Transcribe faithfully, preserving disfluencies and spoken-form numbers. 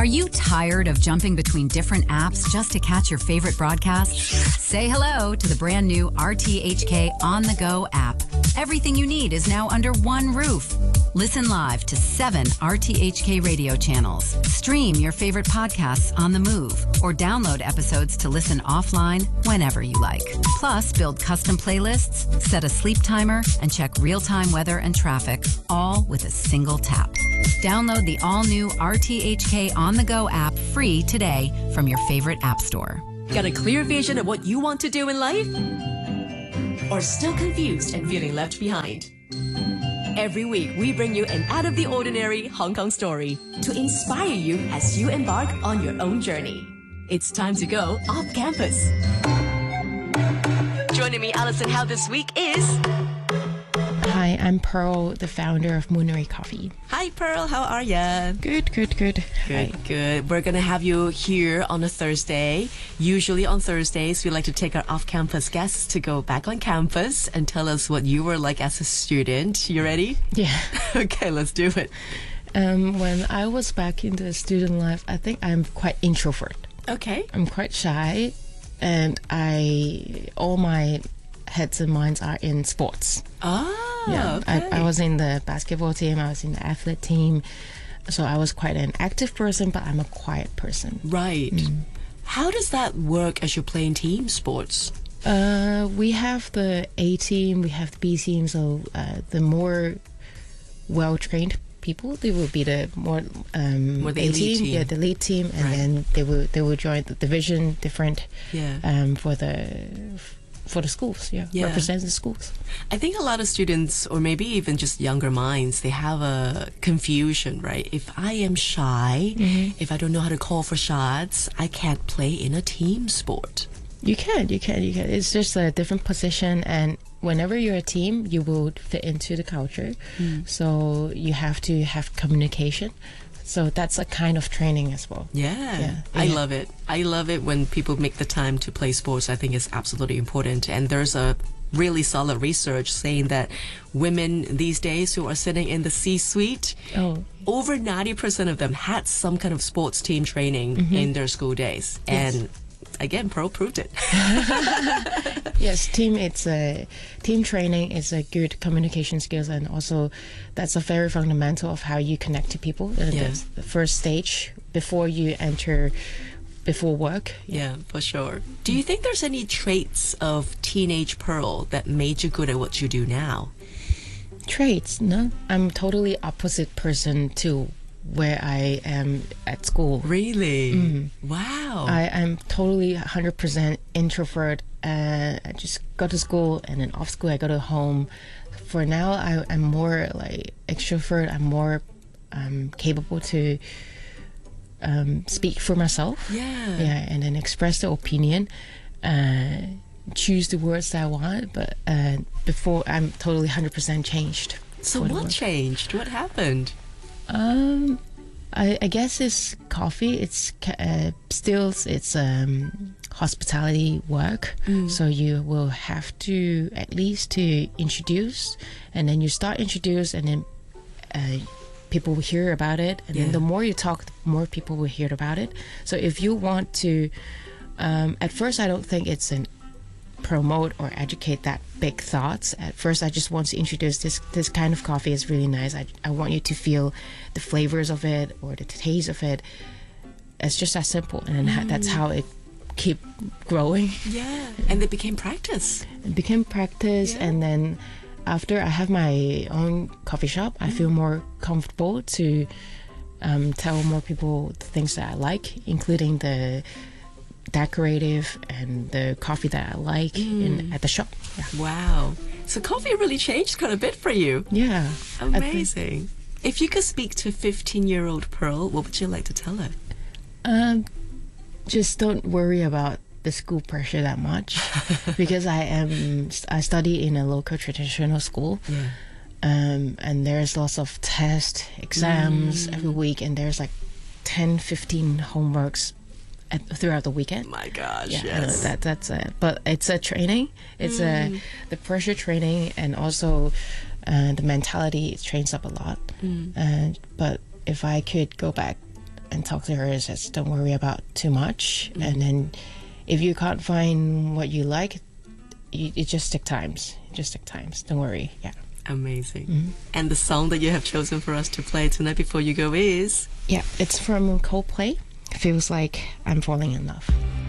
Are you tired of jumping between different apps just to catch your favorite broadcast? Say hello to the brand new R T H K On The Go app. Everything you need is now under one roof. Listen live to seven R T H K radio channels. Stream your favorite podcasts on the move or download episodes to listen offline whenever you like. Plus, build custom playlists, set a sleep timer, and check real-time weather and traffic, all with a single tap. Download the all-new R T H K On The Go app free today from your favorite app store. Got a clear vision of what you want to do in life? Or still confused and feeling left behind? Every week, we bring you an out-of-the-ordinary Hong Kong story to inspire you as you embark on your own journey. It's time to go off campus. Joining me, Alison Howe, this week is... Hi, I'm Pearl, the founder of Moonery Coffee. Hi, Pearl. How are ya? Good, good, good. Good, Hi. good. We're going to have you here on a Thursday. Usually on Thursdays, we like to take our off-campus guests to go back on campus and tell us what you were like as a student. You ready? Yeah. Okay, let's do it. Um, when I was back in the student life, I think I'm quite introvert. Okay. I'm quite shy, and I all my heads and minds are in sports. Ah. Yeah, okay. I, I was in the basketball team, I was in the athlete team, so I was quite an active person, but I'm a quiet person. Right. Mm. How does that work as you're playing team sports? Uh, we have the A team, we have the B team, so uh, the more well-trained people, they will be the more um, more the A elite team, team. yeah, the lead team, and right. then they will they will join the division different. Yeah. Um, for the for the schools, yeah, yeah. represent the schools. I think a lot of students, or maybe even just younger minds, they have a confusion, right? If I am shy, mm-hmm. if I don't know how to call for shots, I can't play in a team sport. You can, you can, you can. It's just a different position, and whenever you're a team, you will fit into the culture. Mm. So you have to have communication. So that's a kind of training as well. Yeah, yeah. I yeah. love it. I love it when people make the time to play sports. I think it's absolutely important. And there's a really solid research saying that women these days who are sitting in the C-suite, oh. over ninety percent of them had some kind of sports team training mm-hmm. in their school days. Yes. And again, Pearl proved it. Yes, team. It's a team training. Is a good communication skills, and also that's a very fundamental of how you connect to people. And yeah. that's the first stage before you enter before work. Yeah. yeah, for sure. Do you think there's any traits of teenage Pearl that made you good at what you do now? Traits? No, I'm totally opposite person to where I am at school. Really? Mm. Wow. I am totally one hundred percent introvert. Uh, I just go to school, and then off school I go to home. For now, I, I'm more like extrovert. I'm more um, capable to um, speak for myself. Yeah. Yeah, and then express the opinion. Uh, choose the words that I want. But uh, before, I'm totally one hundred percent changed. So what changed? What happened? Um, I, I guess it's coffee. It's uh, stills. It's um, hospitality work. Mm. So you will have to at least to introduce, and then you start introduce, and then uh, people will hear about it. And yeah. then the more you talk, the more people will hear about it. So if you want to, um, at first I don't think it's an promote or educate that big thoughts. At first I just want to introduce this this kind of coffee is really nice. I, I want you to feel the flavors of it or the taste of it. It's just that simple, and then mm. that's how it keep growing. Yeah, and it became practice. It became practice, yeah. And then after I have my own coffee shop, mm. I feel more comfortable to um, tell more people the things that I like, including the decorative and the coffee that I like mm. in, at the shop. Yeah. Wow. So coffee really changed quite a bit for you. Yeah. Amazing. If you could speak to fifteen-year-old Pearl, what would you like to tell her? Um, just don't worry about the school pressure that much because I am I study in a local traditional school. Yeah. Um, and there's lots of tests, exams mm. every week, and there's like ten, fifteen homeworks throughout the weekend. My gosh, yeah, yes. that that's it. But it's a training. It's mm. a the pressure training, and also uh, the mentality. It trains up a lot. Mm. Uh, but if I could go back and talk to her is just don't worry about too much. Mm-hmm. And then if you can't find what you like, you, it just take times. It just take times. Don't worry. Yeah. Amazing. Mm-hmm. And the song that you have chosen for us to play tonight before you go is? Yeah, it's from Coldplay. Feels Like I'm Falling in Love.